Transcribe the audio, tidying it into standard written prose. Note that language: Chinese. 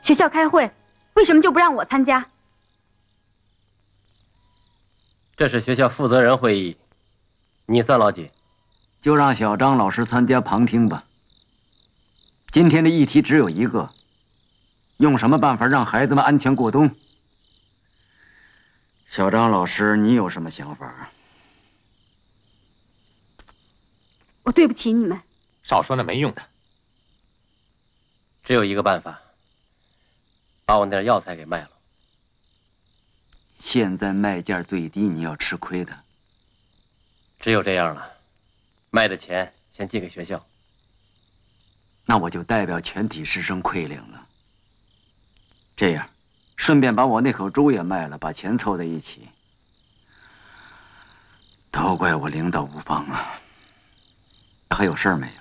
学校开会，为什么就不让我参加？ 这是学校负责人会议，你算老几？ 就让小张老师参加旁听吧。今天的议题只有一个：用什么办法让孩子们安全过冬？小张老师，你有什么想法？ 我对不起你们。 少说那没用的。 只有一个办法，把我那点药材给卖了。 现在卖价最低，你要吃亏的。 只有这样了，卖的钱先寄给学校。 那我就代表全体师生馈领了。这样，顺便把我那口猪也卖了，把钱凑在一起。都怪我领导无方啊！还有事儿没有？